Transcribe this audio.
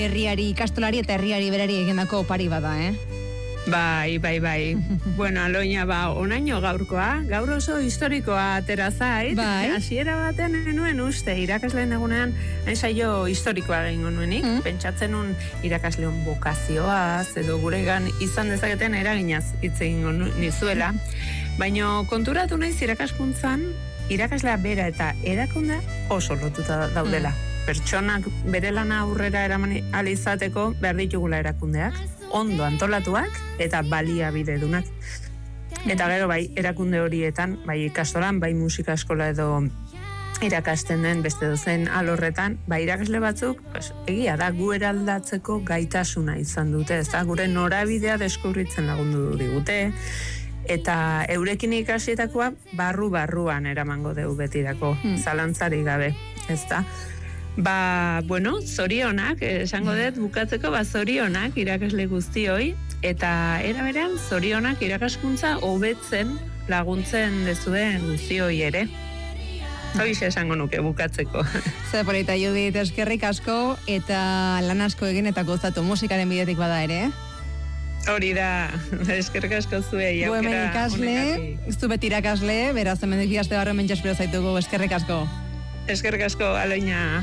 Herriari ikastolari eta herriari berari egindako opari bada, Bai. Bueno, Aloina, onaino gaurkoa, gaur oso historikoa atera zait. Bai. Hasiera baten nuen uste, irakasleen egunean, saio historikoa egingo nuenik. Pentsatzen nun irakasleon bokazioaz, edo guregan izan dezaketen eraginaz hitz egingo nizuela. Baina konturatu naiz irakaskuntzan, irakaslea bera eta erakundea oso lotuta daudela. Pertsonak bere lana aurrera eraman ahal izateko behar ditugula erakundeak, ondo antolatuak eta baliabidedunak. Eta gero bai, erakunde horietan, bai ikastolan, bai musika eskola edo irakasten den beste dozen alorretan, bai irakasle batzuk, egia da, gu eraldatzeko gaitasuna izan dute, ez da, gure norabidea deskubritzen lagundu digute, eta eurekin ikasietakoa barruan eramango dugu betirako, zalantzari gabe, ez da. Zorionak, esango dut bukatzeko, zorionak irakasle guztioi, eta era berean zorionak irakaskuntza hobetzen laguntzen dezuen guztioi ere. Hoixe esango nuke bukatzeko. Zer polita, Judit, eskerrik asko, eta lan asko egin eta gozatu musikaren bidetik bada ere, Hori da, eskerrik asko zuei. Gu hemen ikasle, zu beti irakasle, beraz, hemen ikasle barro mentxaspero zaitugu, eskerrik asko. Eskerrik asko, Aloina.